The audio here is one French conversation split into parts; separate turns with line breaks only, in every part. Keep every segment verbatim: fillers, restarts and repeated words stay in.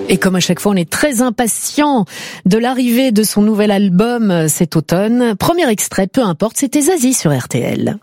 Et comme à chaque fois, on est très impatient de l'arrivée de son nouvel album cet automne. Premier extrait, peu importe, c'était Zazie sur R T L.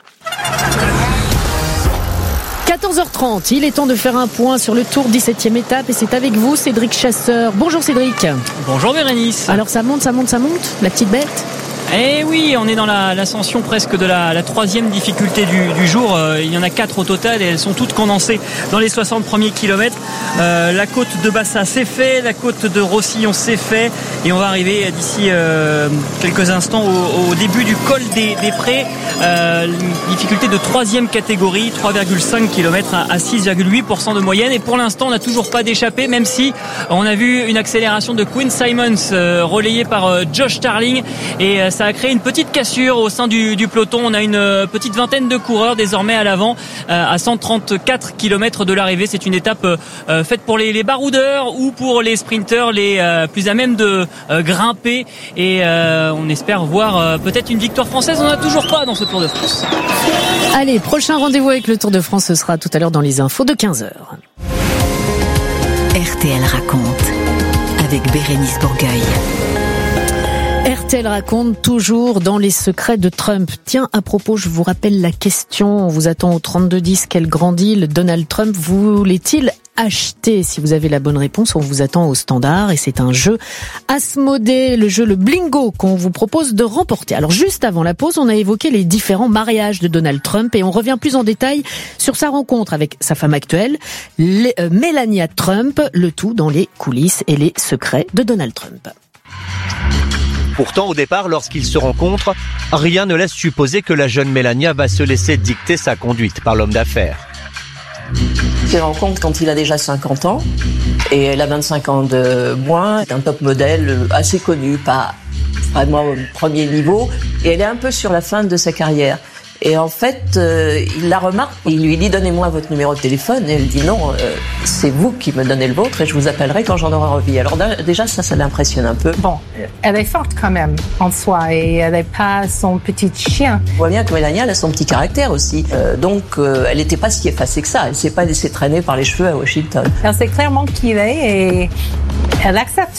quatorze heures trente, il est temps de faire un point sur le Tour dix-septième étape et c'est avec vous Cédric Chasseur. Bonjour Cédric.
Bonjour Bérénice.
Alors ça monte, ça monte, ça monte, la petite bête ?
Eh oui, on est dans la, l'ascension presque de la, la troisième difficulté du, du jour. Euh, il y en a quatre au total et elles sont toutes condensées dans les soixante premiers kilomètres. Euh, la côte de Bassa c'est fait, la côte de Rossillon c'est fait et on va arriver d'ici euh, quelques instants au, au début du col des, des Prés. Euh, difficulté de troisième catégorie, trois virgule cinq kilomètres à, à six virgule huit pour cent de moyenne et pour l'instant on n'a toujours pas d'échappée, même si on a vu une accélération de Quinn Simmons euh, relayée par euh, Josh Starling et euh, ça a créé une petite cassure au sein du, du peloton. On a une euh, petite vingtaine de coureurs désormais à l'avant euh, à cent trente-quatre kilomètres de l'arrivée. C'est une étape euh, faite pour les, les baroudeurs ou pour les sprinteurs les euh, plus à même de euh, grimper et euh, on espère voir euh, peut-être une victoire française. On n'en a toujours pas dans ce Tour de France.
Allez, prochain rendez-vous avec le Tour de France, ce sera tout à l'heure dans les infos de quinze heures.
R T L raconte avec Bérénice Bourgueil.
R T L raconte toujours dans les secrets de Trump. Tiens, à propos, je vous rappelle la question. On vous attend au trente-deux dix. Quel grand deal Donald Trump voulait-il acheter? Si vous avez la bonne réponse, on vous attend au standard. Et c'est un jeu Asmodée, le jeu le Blingo qu'on vous propose de remporter. Alors juste avant la pause, on a évoqué les différents mariages de Donald Trump et on revient plus en détail sur sa rencontre avec sa femme actuelle, les, euh, Melania Trump, le tout dans les coulisses et les secrets de Donald Trump.
Pourtant, au départ, lorsqu'ils se rencontrent, rien ne laisse supposer que la jeune Melania va se laisser dicter sa conduite par l'homme d'affaires.
Je la rencontre quand il a déjà cinquante ans et elle a vingt-cinq ans de moins. C'est un top modèle assez connu, pas vraiment au premier niveau. Et elle est un peu sur la fin de sa carrière. Et en fait, euh, il la remarque, il lui dit « Donnez-moi votre numéro de téléphone ». Et elle dit « Non, euh, c'est vous qui me donnez le vôtre et je vous appellerai quand j'en aurai envie ». Alors déjà, ça, ça l'impressionne un peu.
Bon, elle est forte quand même en soi et elle n'est pas son petit chien.
On voit bien que Melania, elle a son petit caractère aussi. Euh, donc, euh, elle n'était pas si effacée que ça. Elle ne s'est pas laissée traîner par les cheveux à Washington.
Elle sait clairement qui il est et elle accepte.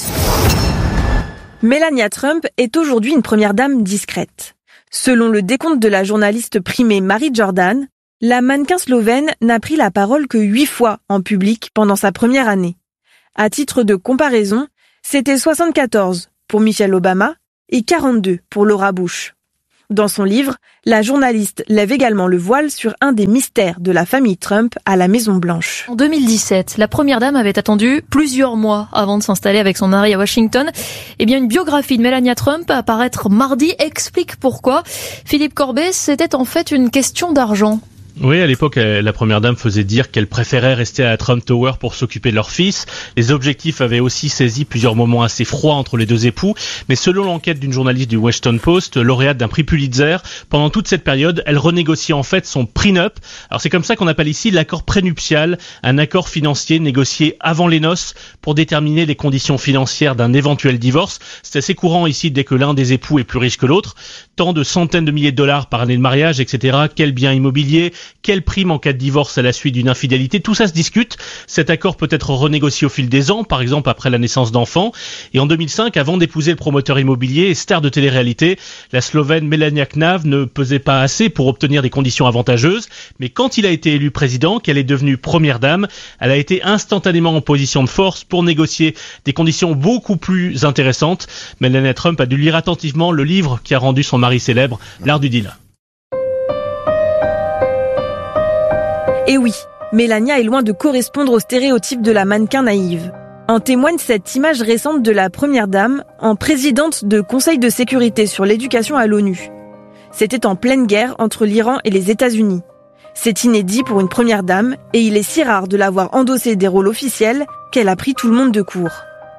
Melania Trump est aujourd'hui une première dame discrète. Selon le décompte de la journaliste primée Marie Jordan, la mannequin slovène n'a pris la parole que huit fois en public pendant sa première année. À titre de comparaison, c'était soixante-quatorze pour Michelle Obama et quarante-deux pour Laura Bush. Dans son livre, la journaliste lève également le voile sur un des mystères de la famille Trump à la Maison-Blanche.
En deux mille dix-sept, la première dame avait attendu plusieurs mois avant de s'installer avec son mari à Washington. Eh bien, une biographie de Melania Trump à apparaître mardi explique pourquoi. Philippe Corbet, c'était en fait une question d'argent.
Oui, à l'époque, la première dame faisait dire qu'elle préférait rester à Trump Tower pour s'occuper de leur fils. Les objectifs avaient aussi saisi plusieurs moments assez froids entre les deux époux. Mais selon l'enquête d'une journaliste du Washington Post, lauréate d'un prix Pulitzer, pendant toute cette période, elle renégociait en fait son prenup. Alors c'est comme ça qu'on appelle ici l'accord prénuptial, un accord financier négocié avant les noces pour déterminer les conditions financières d'un éventuel divorce. C'est assez courant ici dès que l'un des époux est plus riche que l'autre. Tant de centaines de milliers de dollars par année de mariage, et cetera. Quel bien immobilier, quelle prime en cas de divorce à la suite d'une infidélité, tout ça se discute. Cet accord peut être renégocié au fil des ans, par exemple après la naissance d'enfants. Et en deux mille cinq, avant d'épouser le promoteur immobilier et star de télé-réalité, la Slovène Melania Knaf ne pesait pas assez pour obtenir des conditions avantageuses. Mais quand il a été élu président, qu'elle est devenue première dame, elle a été instantanément en position de force pour négocier des conditions beaucoup plus intéressantes. Melania Trump a dû lire attentivement le livre qui a rendu son mari célèbre, L'art du deal.
Et oui, Melania est loin de correspondre au stéréotype de la mannequin naïve. En témoigne cette image récente de la première dame en présidente de Conseil de sécurité sur l'éducation à l'ONU. C'était en pleine guerre entre l'Iran et les États-Unis. C'est inédit pour une première dame et il est si rare de la voir endosser des rôles officiels qu'elle a pris tout le monde de court.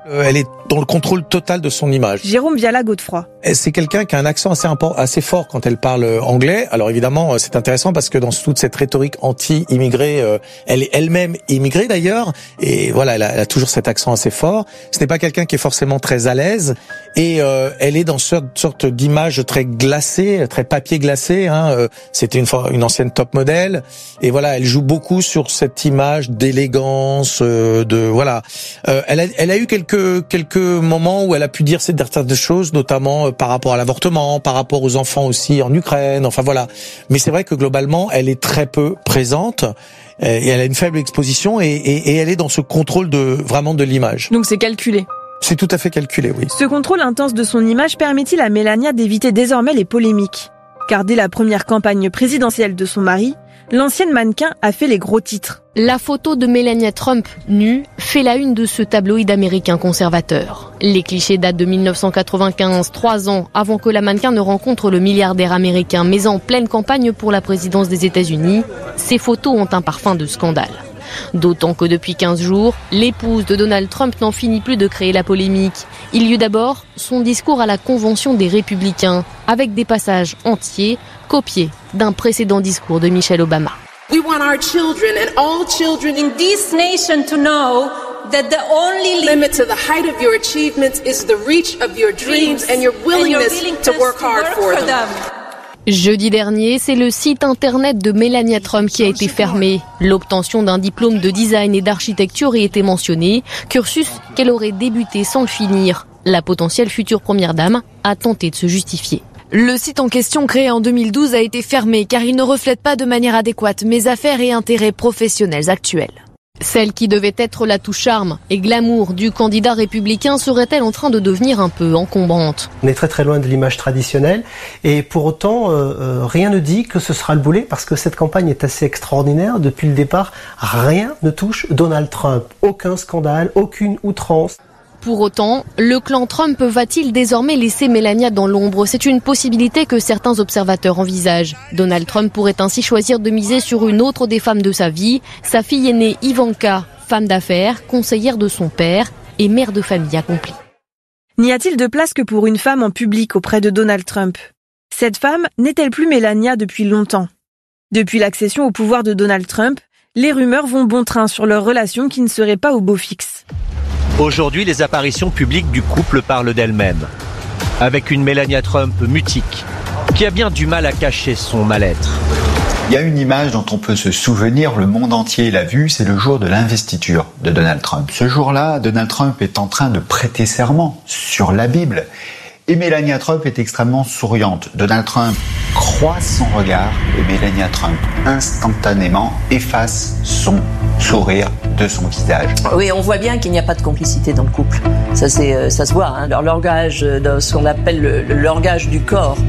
Elle est dans le contrôle total de son image.
Jérôme Viala-Godefroy.
C'est quelqu'un qui a un accent assez import, assez fort quand elle parle anglais. Alors évidemment, c'est intéressant parce que dans toute cette rhétorique anti-immigrée, euh, elle est elle-même immigrée d'ailleurs. Et voilà, elle a, elle a toujours cet accent assez fort. Ce n'est pas quelqu'un qui est forcément très à l'aise. Et euh, elle est dans une sorte d'image très glacée, très papier glacé. Hein. Euh, C'était une, une ancienne top modèle. Et voilà, elle joue beaucoup sur cette image d'élégance, euh, de voilà. Euh, elle a, elle a eu quelques quelques moments où elle a pu dire certaines choses, notamment par rapport à l'avortement, par rapport aux enfants aussi en Ukraine, enfin voilà. Mais c'est vrai que globalement, elle est très peu présente et elle a une faible exposition et, et, et elle est dans ce contrôle de vraiment de l'image.
Donc c'est calculé.
C'est tout à fait calculé, oui.
Ce contrôle intense de son image permet-il à Melania d'éviter désormais les polémiques ? Car dès la première campagne présidentielle de son mari, l'ancienne mannequin a fait les gros titres.
La photo de Melania Trump, nue, fait la une de ce tabloïd américain conservateur. Les clichés datent de mille neuf cent quatre-vingt-quinze, trois ans avant que la mannequin ne rencontre le milliardaire américain, mais en pleine campagne pour la présidence des États-Unis, ces photos ont un parfum de scandale. D'autant que depuis quinze jours, l'épouse de Donald Trump n'en finit plus de créer la polémique. Il y eut d'abord son discours à la convention des Républicains, avec des passages entiers copiés d'un précédent discours de Michelle Obama.
We want our children and all children in this nation to know that the only limit to the height of your achievements is the reach of your dreams and your willingness to work hard for them.
Jeudi dernier, c'est le site internet de Melania Trump qui a été fermé. L'obtention d'un diplôme de design et d'architecture y était mentionnée, cursus qu'elle aurait débuté sans le finir. La potentielle future première dame a tenté de se justifier.
Le site en question, créé en deux mille douze, a été fermé car il ne reflète pas de manière adéquate mes affaires et intérêts professionnels actuels.
Celle qui devait être la touche charme et glamour du candidat républicain serait-elle en train de devenir un peu encombrante ?
On est très très loin de l'image traditionnelle et pour autant euh, euh, rien ne dit que ce sera le boulet parce que cette campagne est assez extraordinaire. Depuis le départ, rien ne touche Donald Trump. Aucun scandale, aucune outrance.
Pour autant, le clan Trump va-t-il désormais laisser Melania dans l'ombre ? C'est une possibilité que certains observateurs envisagent. Donald Trump pourrait ainsi choisir de miser sur une autre des femmes de sa vie, sa fille aînée Ivanka, femme d'affaires, conseillère de son père et mère de famille accomplie.
N'y a-t-il de place que pour une femme en public auprès de Donald Trump ? Cette femme n'est-elle plus Melania depuis longtemps ? Depuis l'accession au pouvoir de Donald Trump, les rumeurs vont bon train sur leur relation qui ne serait pas au beau fixe.
Aujourd'hui, les apparitions publiques du couple parlent d'elles-mêmes. Avec une Melania Trump mutique, qui a bien du mal à cacher son mal-être.
Il y a une image dont on peut se souvenir, le monde entier l'a vue, c'est le jour de l'investiture de Donald Trump. Ce jour-là, Donald Trump est en train de prêter serment sur la Bible. Et Melania Trump est extrêmement souriante. Donald Trump croise son regard et Melania Trump instantanément efface son sourire de son visage.
Oui, on voit bien qu'il n'y a pas de complicité dans le couple. Ça, c'est, ça se voit, hein, leur langage, de ce qu'on appelle le, le langage du corps.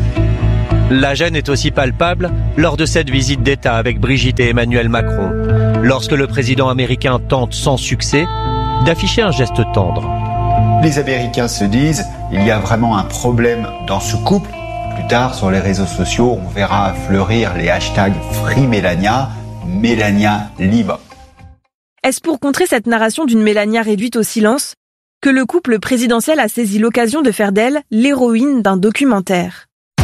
La gêne est aussi palpable lors de cette visite d'État avec Brigitte et Emmanuel Macron, lorsque le président américain tente sans succès d'afficher un geste tendre.
Les Américains se disent, il y a vraiment un problème dans ce couple. Plus tard, sur les réseaux sociaux, on verra fleurir les hashtags Free Melania, Melania libre.
Est-ce pour contrer cette narration d'une Melania réduite au silence que le couple présidentiel a saisi l'occasion de faire d'elle l'héroïne d'un documentaire ?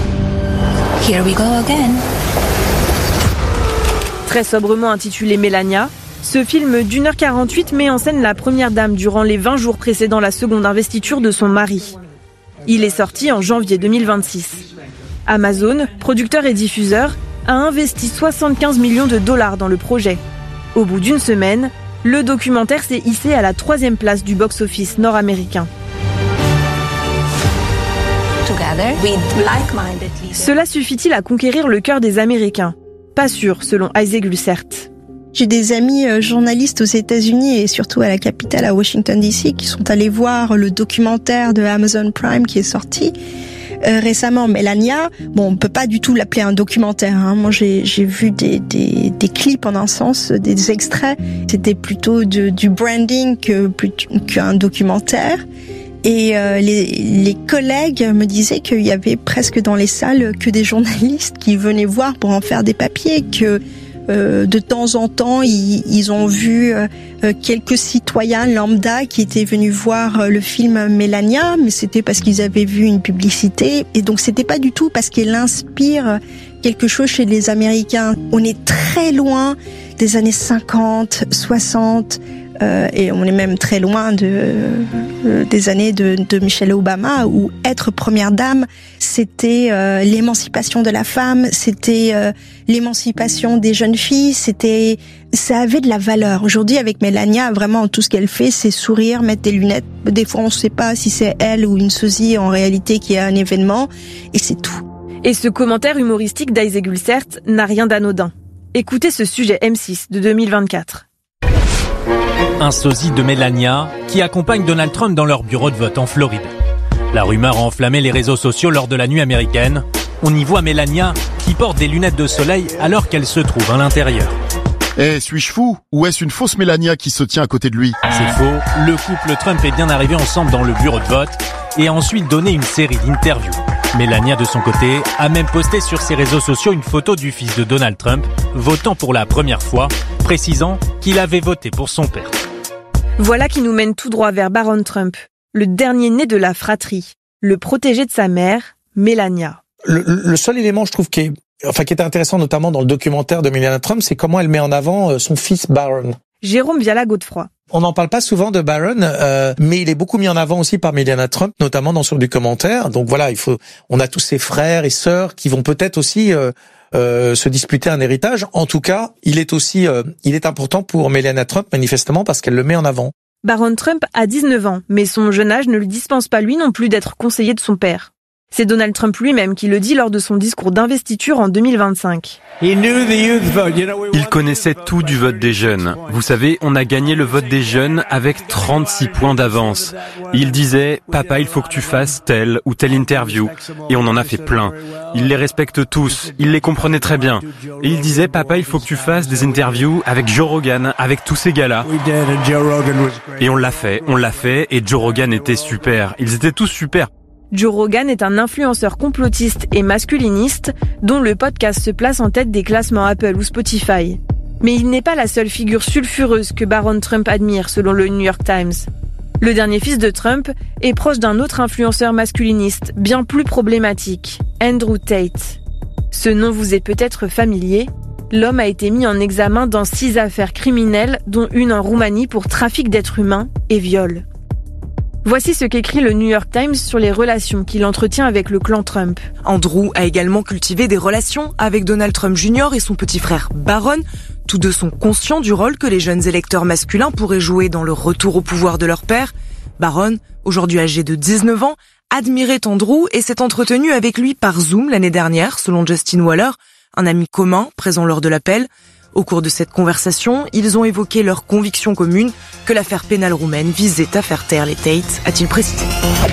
Here we go again.
Très sobrement intitulé Melania, ce film d'une heure quarante-huit met en scène la première dame durant les vingt jours précédant la seconde investiture de son mari. Il est sorti en janvier deux mille vingt-six. Amazon, producteur et diffuseur, a investi soixante-quinze millions de dollars dans le projet. Au bout d'une semaine, le documentaire s'est hissé à la troisième place du box-office nord-américain. Cela suffit-il à conquérir le cœur des Américains ? Pas sûr, selon Isaac Lussert.
J'ai des amis euh, journalistes aux États-Unis et surtout à la capitale, à Washington D C, qui sont allés voir le documentaire de Amazon Prime qui est sorti euh, récemment. Melania, bon, on peut pas du tout l'appeler un documentaire. Hein. Moi, j'ai, j'ai vu des, des, des clips en un sens, des, des extraits. C'était plutôt de, du branding que qu'un documentaire. Et euh, les, les collègues me disaient qu'il y avait presque dans les salles que des journalistes qui venaient voir pour en faire des papiers, que euh, de temps en temps, ils, ils ont vu euh, quelques citoyens lambda qui étaient venus voir le film Melania, mais c'était parce qu'ils avaient vu une publicité. Et donc, c'était pas du tout parce qu'elle inspire quelque chose chez les Américains. On est très loin des années cinquante, soixante, euh, et on est même très loin de, euh, des années de, de Michelle Obama, où être première dame, c'était euh, l'émancipation de la femme, c'était euh, l'émancipation des jeunes filles, c'était, ça avait de la valeur. Aujourd'hui, avec Melania, vraiment, tout ce qu'elle fait, c'est sourire, mettre des lunettes. Des fois, on ne sait pas si c'est elle ou une sosie en réalité qui a un événement, et c'est tout.
Et ce commentaire humoristique d'Isaac Gulsert n'a rien d'anodin. Écoutez ce sujet M six de deux mille vingt-quatre.
Un sosie de Melania qui accompagne Donald Trump dans leur bureau de vote en Floride. La rumeur a enflammé les réseaux sociaux lors de la nuit américaine. On y voit Melania qui porte des lunettes de soleil alors qu'elle se trouve à l'intérieur.
Eh, suis-je fou? Ou est-ce une fausse Melania qui se tient à côté de lui?
C'est faux. Le couple Trump est bien arrivé ensemble dans le bureau de vote et a ensuite donné une série d'interviews. Melania, de son côté, a même posté sur ses réseaux sociaux une photo du fils de Donald Trump, votant pour la première fois, précisant qu'il avait voté pour son père.
Voilà qui nous mène tout droit vers Baron Trump, le dernier né de la fratrie, le protégé de sa mère, Melania.
Le, le seul élément, je trouve, qui est, enfin, qui était intéressant, notamment dans le documentaire de Melania Trump, c'est comment elle met en avant son fils Baron.
Jérôme Viala-Godefroy.
On n'en parle pas souvent de Baron, euh, mais il est beaucoup mis en avant aussi par Melania Trump, notamment dans son documentaire. Donc voilà, il faut, on a tous ses frères et sœurs qui vont peut-être aussi euh, euh, se disputer un héritage. En tout cas, il est aussi, euh, il est important pour Melania Trump manifestement parce qu'elle le met en avant.
Baron Trump a dix-neuf ans, mais son jeune âge ne lui dispense pas lui non plus d'être conseiller de son père. C'est Donald Trump lui-même qui le dit lors de son discours d'investiture en deux mille vingt-cinq.
Il connaissait tout du vote des jeunes. Vous savez, on a gagné le vote des jeunes avec trente-six points d'avance. Il disait, papa, il faut que tu fasses telle ou telle interview. Et on en a fait plein. Il les respecte tous. Il les comprenait très bien. Et il disait, papa, il faut que tu fasses des interviews avec Joe Rogan, avec tous ces gars-là. Et on l'a fait, on l'a fait, et Joe Rogan était super. Ils étaient tous super.
Joe Rogan est un influenceur complotiste et masculiniste dont le podcast se place en tête des classements Apple ou Spotify. Mais il n'est pas la seule figure sulfureuse que Baron Trump admire selon le New York Times. Le dernier fils de Trump est proche d'un autre influenceur masculiniste bien plus problématique, Andrew Tate. Ce nom vous est peut-être familier. L'homme a été mis en examen dans six affaires criminelles, dont une en Roumanie pour trafic d'êtres humains et viol. Voici ce qu'écrit le New York Times sur les relations qu'il entretient avec le clan Trump.
Andrew a également cultivé des relations avec Donald Trump junior et son petit frère Baron. Tous deux sont conscients du rôle que les jeunes électeurs masculins pourraient jouer dans le retour au pouvoir de leur père. Baron, aujourd'hui âgé de dix-neuf ans, admirait Andrew et s'est entretenu avec lui par Zoom l'année dernière, selon Justin Waller, un ami commun présent lors de l'appel. Au cours de cette conversation, ils ont évoqué leur conviction commune que l'affaire pénale roumaine visait à faire taire les Tate, a-t-il précisé.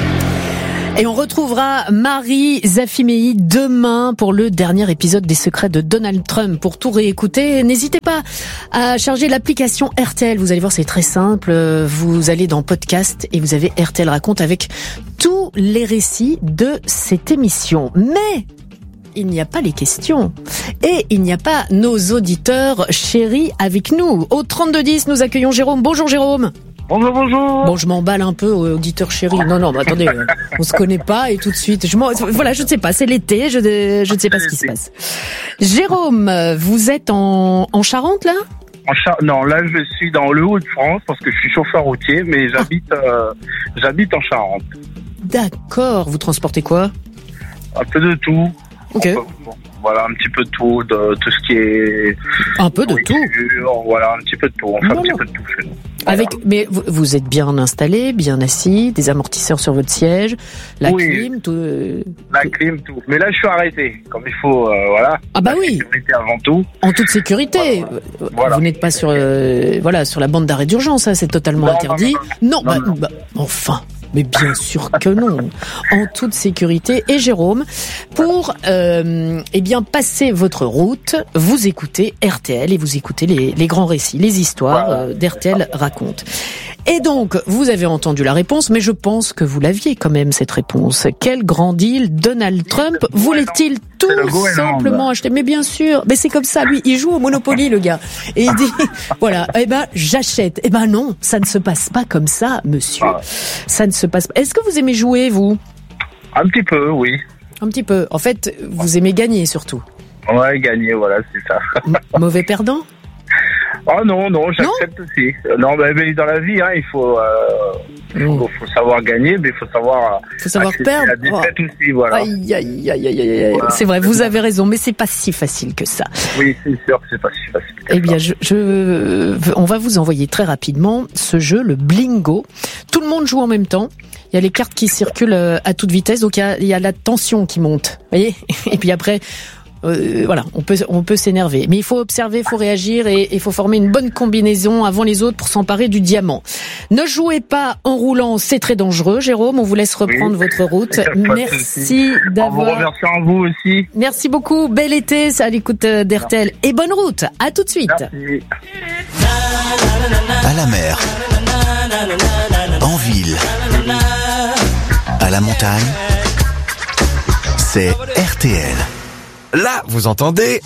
Et on retrouvera Marie Zafimei demain pour le dernier épisode des Secrets de Donald Trump. Pour tout réécouter, n'hésitez pas à charger l'application R T L. Vous allez voir, c'est très simple. Vous allez dans Podcast et vous avez R T L Raconte avec tous les récits de cette émission. Mais il n'y a pas les questions. Et il n'y a pas nos auditeurs chéris avec nous. Au trente-deux dix, nous accueillons Jérôme. Bonjour Jérôme.
Bonjour, bonjour.
Bon, je m'emballe un peu, auditeur chéri. Non, non, mais attendez, on se connaît pas et tout de suite. Je m'en... Voilà, je ne sais pas, c'est l'été, je, je ne sais pas ce qui se passe. Jérôme, vous êtes en, en Charente, là ?
En Char... Non, là, je suis dans le Haut-de-France parce que je suis chauffeur routier, mais j'habite, euh, j'habite en Charente.
D'accord. Vous transportez quoi ?
Un peu de tout.
Ok.
Bon, voilà, un petit peu de tout, de tout ce qui est...
Un peu de tout.
Voilà, un petit peu de tout. On fait un petit peu de tout chez nous.
Avec, mais vous, vous êtes bien installé, bien assis, des amortisseurs sur votre siège, la
oui,
clim, tout. Euh,
la
tout.
clim, tout. Mais là, je suis arrêté, comme il faut, euh, voilà.
Ah bah
la
oui.
Sécurité avant tout.
En toute sécurité. Voilà. Voilà. Vous n'êtes pas sur, euh, voilà, sur la bande d'arrêt d'urgence, ça, c'est totalement non, interdit. Non, non, non, non, bah, bah, enfin. Mais bien sûr que non, en toute sécurité. Et Jérôme, pour euh, eh bien passer votre route, vous écoutez R T L et vous écoutez les, les grands récits, les histoires euh, d'R T L Raconte. Et donc, vous avez entendu la réponse, mais je pense que vous l'aviez quand même, cette réponse. Quel grand deal Donald Trump voulait-il tout simplement acheter? Mais bien sûr, mais c'est comme ça, lui, il joue au Monopoly, le gars. Et il dit, voilà, eh ben, j'achète. Eh ben non, ça ne se passe pas comme ça, monsieur. Ça ne se passe pas. Est-ce que vous aimez jouer, vous?
Un petit peu, oui.
Un petit peu. En fait, vous aimez gagner, surtout.
Ouais, gagner, voilà, c'est ça.
M- mauvais perdant?
Oh non, non, j'accepte non aussi. Non, mais, mais dans la vie, hein, il faut, euh, il faut, faut savoir gagner, mais il faut savoir,
faut savoir perdre.
La défaite oh. aussi, voilà.
Aïe, aïe, aïe, aïe, aïe. Voilà. C'est vrai, vous avez raison, mais c'est pas si facile que ça.
Oui, c'est sûr que c'est pas si facile que
eh
ça.
bien, je, je, on va vous envoyer très rapidement ce jeu, le Blingo. Tout le monde joue en même temps. Il y a les cartes qui circulent à toute vitesse, donc il y a, il y a la tension qui monte. Vous voyez? Et puis après, Euh, voilà, on peut on peut s'énerver, mais il faut observer, il faut réagir et il faut former une bonne combinaison avant les autres pour s'emparer du diamant. Ne jouez pas en roulant, c'est très dangereux. Jérôme, on vous laisse reprendre oui. votre route. Merci d'avoir.
En vous remerciant à vous aussi.
Merci beaucoup. Bel été à l'écoute d'R T L et bonne route. À tout de suite.
Merci.
À la mer, en ville, à la montagne, c'est R T L.
Là, vous entendez?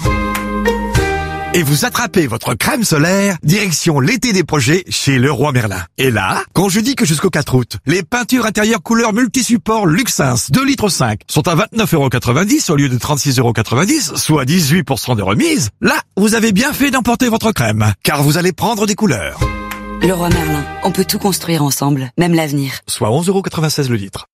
Et vous attrapez votre crème solaire, direction l'été des projets chez Leroy Merlin. Et là, quand je dis que jusqu'au quatre août, les peintures intérieures couleur multi-support Luxins deux litres cinq sont à vingt-neuf euros quatre-vingt-dix au lieu de trente-six euros quatre-vingt-dix, soit dix-huit pour cent de remise, là, vous avez bien fait d'emporter votre crème, car vous allez prendre des couleurs.
Leroy Merlin, on peut tout construire ensemble, même l'avenir.
Soit onze euros quatre-vingt-seize le litre.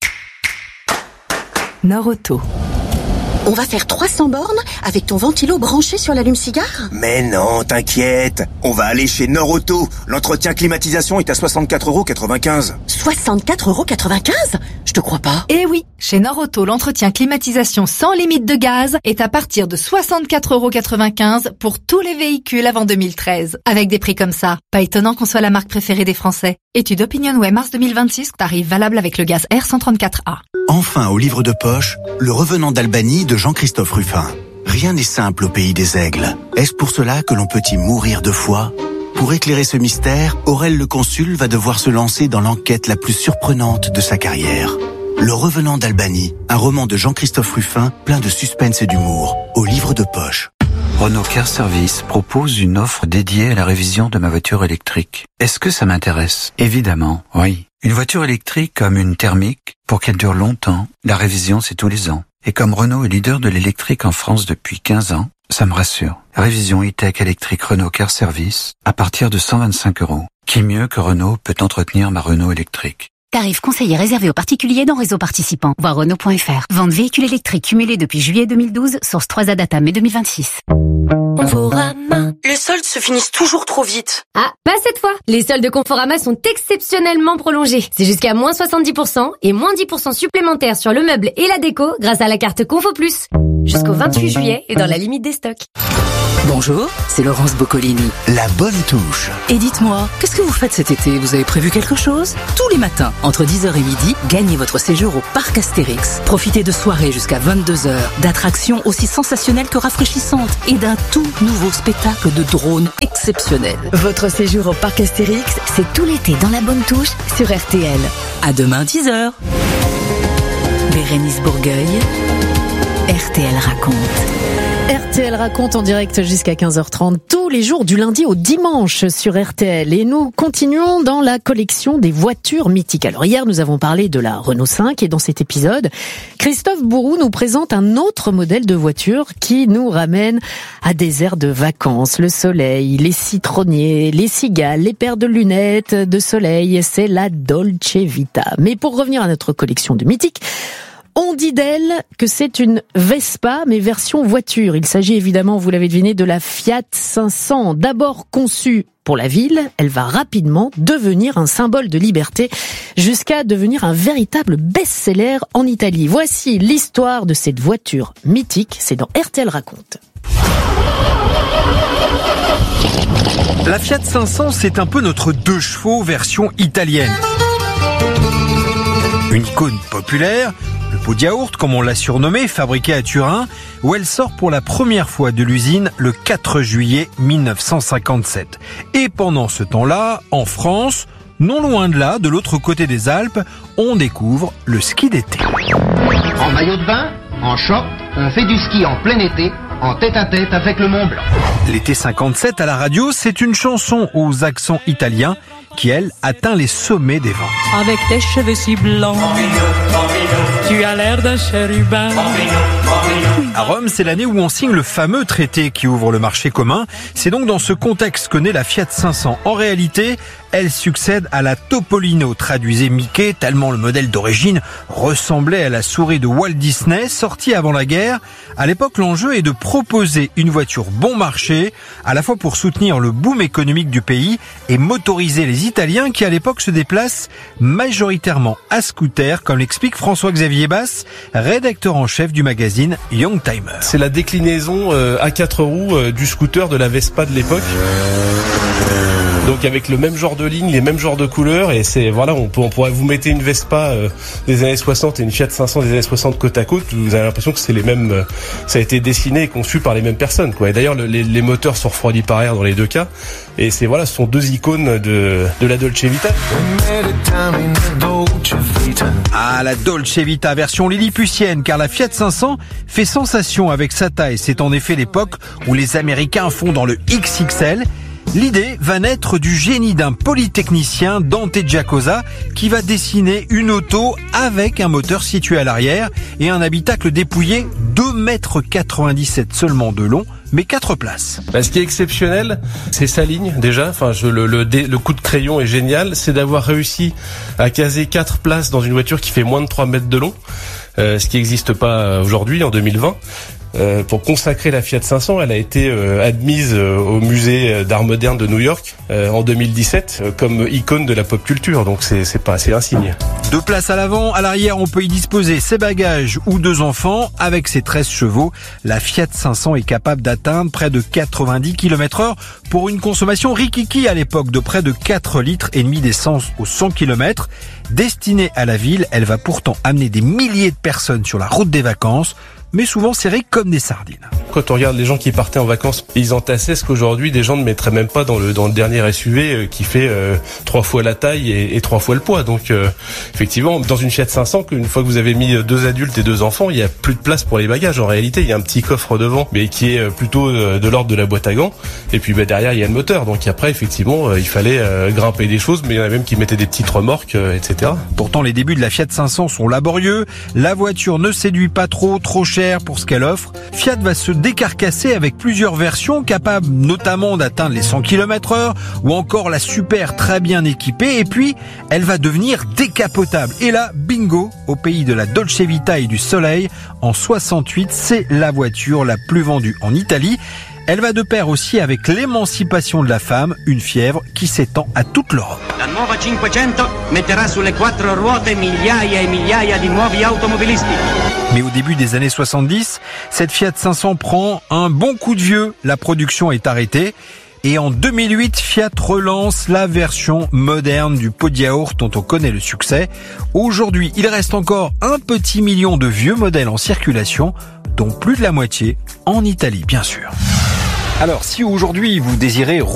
Nord-Auto. On va faire trois cents bornes avec ton ventilo branché sur l'allume-cigare?
Mais non, t'inquiète. On va aller chez Nord-Auto. L'entretien climatisation est à soixante-quatre euros quatre-vingt-quinze.
soixante-quatre euros quatre-vingt-quinze? Je te crois pas.
Eh oui, chez Nord-Auto, l'entretien climatisation sans limite de gaz est à partir de soixante-quatre euros quatre-vingt-quinze pour tous les véhicules avant deux mille treize. Avec des prix comme ça, pas étonnant qu'on soit la marque préférée des Français. Étude OpinionWay mars deux mille vingt-six, tarif valable avec le gaz R cent trente-quatre A.
Enfin, au livre de poche, Le Revenant d'Albanie de Jean-Christophe Ruffin. Rien n'est simple au pays des aigles. Est-ce pour cela que l'on peut y mourir de foi? Pour éclairer ce mystère, Aurel le Consul va devoir se lancer dans l'enquête la plus surprenante de sa carrière. Le Revenant d'Albanie, un roman de Jean-Christophe Ruffin plein de suspense et d'humour, au livre de poche.
Renault Car Service propose une offre dédiée à la révision de ma voiture électrique. Est-ce que ça m'intéresse? Évidemment, oui. Une voiture électrique comme une thermique, pour qu'elle dure longtemps, la révision c'est tous les ans. Et comme Renault est leader de l'électrique en France depuis quinze ans, ça me rassure. Révision e-tech électrique Renault Car Service à partir de cent vingt-cinq euros. Qui mieux que Renault peut entretenir ma Renault électrique?
Tarif conseillé réservé aux particuliers dans réseau participant. Voir Renault point F R. Vente véhicule électrique cumulé depuis juillet deux mille douze, source trois A Data mai deux mille vingt-six.
Conforama. Les soldes se finissent toujours trop vite.
Ah, pas cette fois. Les soldes de Conforama sont exceptionnellement prolongés. C'est jusqu'à moins soixante-dix pour cent et moins dix pour cent supplémentaires sur le meuble et la déco grâce à la carte Confo Plus. Jusqu'au vingt-huit juillet et dans la limite des stocks.
Bonjour, c'est Laurence Boccolini.
La bonne touche.
Et dites-moi, qu'est-ce que vous faites cet été? Vous avez prévu quelque chose? Tous les matins, entre dix heures et midi, gagnez votre séjour au Parc Astérix. Profitez de soirées jusqu'à vingt-deux heures, d'attractions aussi sensationnelles que rafraîchissantes et d'un tout nouveau spectacle de drones exceptionnel.
Votre séjour au Parc Astérix, c'est tout l'été dans la bonne touche sur R T L.
À demain dix heures.
Bérénice Bourgueil, R T L raconte.
R T L raconte en direct jusqu'à quinze heures trente tous les jours du lundi au dimanche sur R T L et nous continuons dans la collection des voitures mythiques. Alors hier nous avons parlé de la Renault cinq et dans cet épisode Christophe Bourou nous présente un autre modèle de voiture qui nous ramène à des airs de vacances, le soleil, les citronniers, les cigales, les paires de lunettes de soleil, c'est la Dolce Vita. Mais pour revenir à notre collection de mythiques, on dit d'elle que c'est une Vespa, mais version voiture. Il s'agit évidemment, vous l'avez deviné, de la Fiat cinq cents. D'abord conçue pour la ville, elle va rapidement devenir un symbole de liberté, jusqu'à devenir un véritable best-seller en Italie. Voici l'histoire de cette voiture mythique, c'est dans R T L raconte.
La Fiat cinq cents, c'est un peu notre deux chevaux version italienne. Une icône populaire,
Le pot de yaourt, comme on l'a surnommé, fabriqué à Turin, où elle sort pour la première fois de l'usine le quatre juillet mille neuf cent cinquante-sept. Et pendant ce temps-là, en France, non loin de là, de l'autre côté des Alpes, on découvre le ski d'été.
En maillot de bain, en short, on fait du ski en plein été, en tête-à-tête avec le Mont Blanc.
L'été cinquante-sept à la radio, c'est une chanson aux accents italiens qui, elle, atteint les sommets des ventes.
Avec tes cheveux si blancs, tu as l'air d'un chérubin.
À Rome, c'est l'année où on signe le fameux traité qui ouvre le marché commun. C'est donc dans ce contexte que naît la Fiat cinq cents. En réalité, elle succède à la Topolino, traduisait Mickey, tellement le modèle d'origine ressemblait à la souris de Walt Disney, sortie avant la guerre. À l'époque, l'enjeu est de proposer une voiture bon marché, à la fois pour soutenir le boom économique du pays et motoriser les Italiens qui, à l'époque, se déplacent majoritairement à scooter, comme l'explique François-Xavier Basse, rédacteur en chef du magazine Young Timer.
C'est la déclinaison euh, à quatre roues euh, du scooter de la Vespa de l'époque. Donc avec le même genre de ligne, les mêmes genres de couleurs, et c'est voilà, on, peut, on pourrait vous mettre une Vespa euh, des années soixante et une Fiat cinq cents des années soixante côte à côte, vous avez l'impression que c'est les mêmes, euh, ça a été dessiné et conçu par les mêmes personnes, quoi. Et d'ailleurs le, les, les moteurs sont refroidis par air dans les deux cas, et c'est voilà, ce sont deux icônes de de la Dolce Vita.
Ah, la Dolce Vita version lilliputienne, car la Fiat cinq cents fait sensation avec sa taille. C'est en effet l'époque où les Américains font dans le X X L. L'idée va naître du génie d'un polytechnicien, Dante Giacosa, qui va dessiner une auto avec un moteur situé à l'arrière et un habitacle dépouillé deux mètres quatre-vingt-dix-sept seulement de long, mais quatre places.
Bah, ce qui est exceptionnel, c'est sa ligne déjà. Enfin, je, le, le, le coup de crayon est génial. C'est d'avoir réussi à caser quatre places dans une voiture qui fait moins de trois mètres de long, euh, ce qui n'existe pas aujourd'hui en deux mille vingt. Euh, pour consacrer la Fiat cinq cents, elle a été euh, admise euh, au musée d'art moderne de New York euh, en deux mille dix-sept euh, comme icône de la pop culture. Donc c'est c'est pas c'est un signe.
Deux places à l'avant, à l'arrière, on peut y disposer ses bagages ou deux enfants. Avec ses treize chevaux, la Fiat cinq cents est capable d'atteindre près de quatre-vingt-dix kilomètres heure pour une consommation rikiki à l'époque de près de quatre litres et demi d'essence aux cent kilomètres. Destinée à la ville, elle va pourtant amener des milliers de personnes sur la route des vacances, mais souvent serrés comme des sardines.
Quand on regarde les gens qui partaient en vacances, ils entassaient ce qu'aujourd'hui des gens ne mettraient même pas dans le dans le dernier S U V euh, qui fait euh, trois fois la taille et, et trois fois le poids. Donc euh, effectivement, dans une Fiat cinq cents, une fois que vous avez mis deux adultes et deux enfants, il y a plus de place pour les bagages. En réalité, il y a un petit coffre devant, mais qui est plutôt euh, de l'ordre de la boîte à gants. Et puis bah, derrière, il y a le moteur. Donc après, effectivement, euh, il fallait euh, grimper des choses, mais il y en a même qui mettaient des petites remorques, euh, et cetera.
Pourtant, les débuts de la Fiat cinq cents sont laborieux. La voiture ne séduit pas trop, trop cher pour ce qu'elle offre. Fiat va se décarcasser avec plusieurs versions capables notamment d'atteindre les cent kilomètres heure ou encore la super très bien équipée, et puis elle va devenir décapotable. Et là, bingo, au pays de la Dolce Vita et du soleil, en soixante-huit, c'est la voiture la plus vendue en Italie. Elle va de pair aussi avec l'émancipation de la femme, une fièvre qui s'étend à toute l'Europe.
La nuova cinquecento metterà sulle quattro ruote migliaia e migliaia di nuovi automobilisti.
Mais au début des années soixante-dix, cette Fiat cinq cents prend un bon coup de vieux. La production est arrêtée. Et en deux mille huit, Fiat relance la version moderne du pot de yaourt dont on connaît le succès. Aujourd'hui, il reste encore un petit million de vieux modèles en circulation, dont plus de la moitié en Italie, bien sûr. Alors, si aujourd'hui vous désirez